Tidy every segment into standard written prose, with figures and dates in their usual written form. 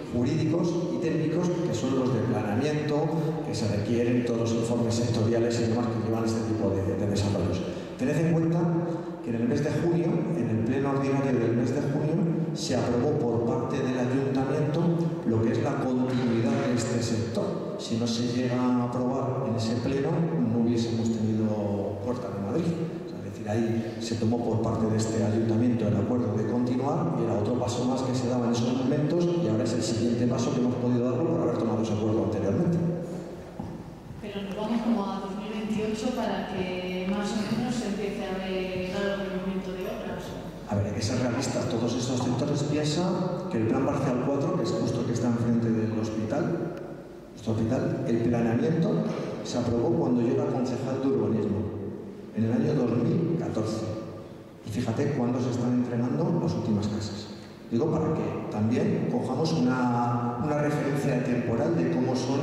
jurídicos y técnicos, que son los de planeamiento, que se requieren todos los informes sectoriales y demás que llevan este tipo de desarrollos. Tened en cuenta que en el mes de junio, en el pleno ordinario del mes de junio, se aprobó por parte del ayuntamiento lo que es la continuidad de este sector. Si no se llega a aprobar en ese pleno, no hubiésemos tenido Puerta de Madrid. Es decir, ahí se tomó por parte de este ayuntamiento el acuerdo de continuar y era otro paso más que se daba en esos momentos y ahora es el siguiente paso que hemos podido darlo por haber tomado ese acuerdo anteriormente. Pero nos vamos como a 2028 para que más o menos se empiece a ver algo de movimiento de obras. A ver, hay que ser realistas. Todos estos sectores piensan que el plan parcial 4, que es justo que está enfrente del hospital, el planeamiento se aprobó cuando yo era concejal de urbanismo, en el año 2014. Y fíjate cuándo se están entregando las últimas casas. Digo para que también cojamos una referencia temporal de cómo son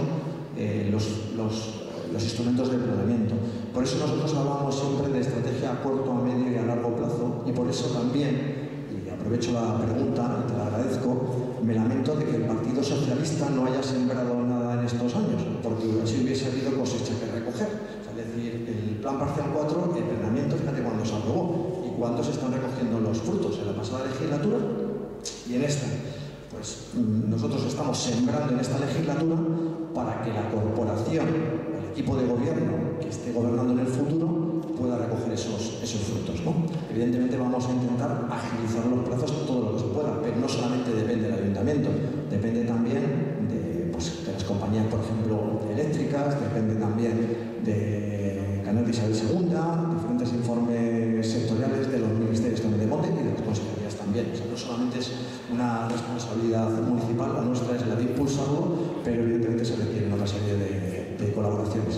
los instrumentos de planeamiento. Por eso nosotros hablamos siempre de estrategia a corto, a medio y a largo plazo, y por eso también, y aprovecho la pregunta y te la agradezco, me lamento de que el Partido Socialista no haya sembrado nada en estos años, porque así hubiese habido cosecha que recoger. O sea, es decir, el plan parcial 4, el planeamiento, fíjate cuándo se aprobó y cuándo se están recogiendo los frutos, en la pasada legislatura y en esta. Pues nosotros estamos sembrando en esta legislatura para que la corporación, el equipo de gobierno que esté gobernando en el futuro pueda recoger esos frutos, ¿no? Evidentemente vamos a intentar agilizar los plazos todo lo que se pueda, pero no solamente depende del ayuntamiento, depende también de las compañías, por ejemplo, eléctricas, depende también de Canal de Isabel II, diferentes informes sectoriales de los ministerios también de Monte y de las consejerías también. O sea, no solamente es una responsabilidad municipal, la nuestra es la de impulsarlo, pero evidentemente se requiere una serie de colaboraciones.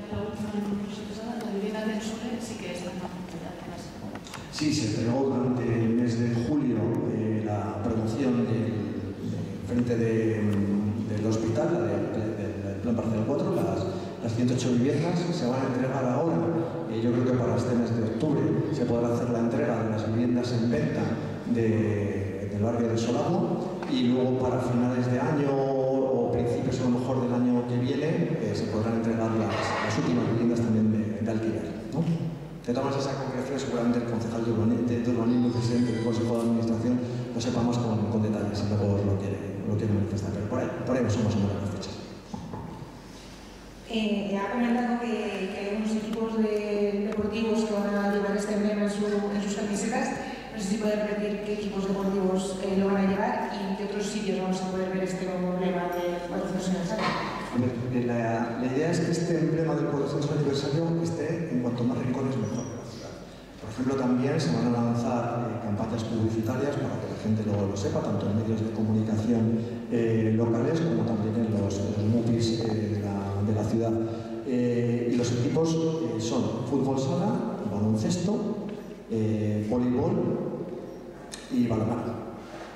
La vivienda del Sole sí que está en Sí, se entregó durante el mes de julio la promoción frente del hospital, del plan parcial 4, las 108 viviendas se van a entregar ahora. Yo creo que para este mes de octubre se podrá hacer la entrega de las viviendas en venta del barrio de Solano y luego para finales de año o principios a lo mejor del año que viene se podrán entregar las últimas viviendas también de alquiler, ¿no? De todas maneras, esa concreción seguramente el concejal de urbanismo, presidente del Consejo de Administración, lo sepa más con detalles y luego lo quiere manifestar, pero por ahí no somos en las fechas. Ha comentado que hay unos equipos deportivos que van a llevar este emblema en sus camisetas. No sé si puede repetir qué equipos deportivos lo van a llevar y en qué otros sitios vamos a poder ver este emblema del 400 aniversario. La idea es que este emblema del 400 aniversario esté en cuanto más rincones mejor de la ciudad. Por ejemplo, también se van a lanzar campañas publicitarias para que la gente luego lo sepa, tanto en medios de comunicación locales como también en los MUPIs de la ciudad. Y los equipos son fútbol sala, baloncesto, voleibol y balonmano.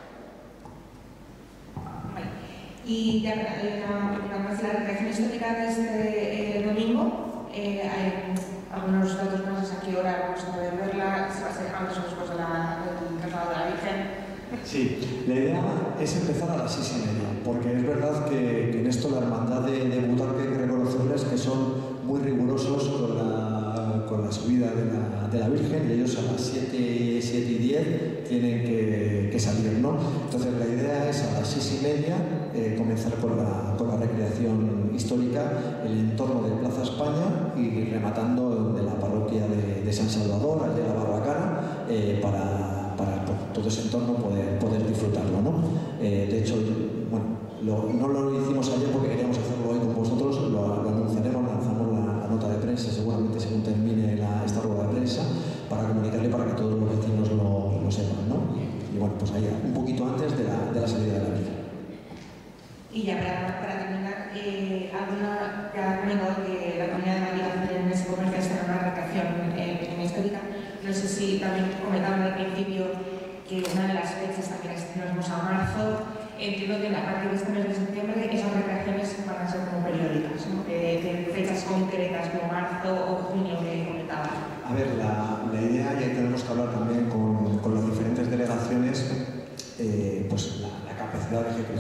Y ya la recreación histórica de este domingo, hay algunos datos más, a qué hora vamos a poder verla, si va a ser antes o después del traslado de la Virgen. Sí, la idea es empezar a las 6:30, porque es verdad que en esto la hermandad de Butarque hay que reconocerles que son muy rigurosos con la subida de la Virgen y ellos a las 7:10 tienen que salir, ¿no? Entonces la idea es a las 6:30 comenzar con la recreación histórica, el entorno de Plaza España y rematando de la parroquia de San Salvador, allá la Barbacana, para todo ese entorno poder disfrutarlo, ¿no? De hecho, bueno, no lo hicimos ayer porque queríamos hacerlo hoy con vosotros, lo anunciaremos, lanzamos la nota de prensa seguramente según termine esta rueda de prensa para comunicarle para que todos los vecinos lo sepan, ¿no? Y bueno, pues ahí un poquito antes de la salida de la vida. Y ya para terminar, ya ha comentado que la Comunidad de Madrid va a hacer en ese comercio externo una recreación histórica. No sé si también comentaban al principio que una de las fechas también nos vamos a marzo. Entiendo que a partir de este mes de septiembre esas recreaciones van a ser como periódicas, ¿no? De fechas concretas como marzo o junio que comentaba. A ver, la idea, y ahí tenemos que hablar también con las diferentes delegaciones, pues la capacidad de ejecución.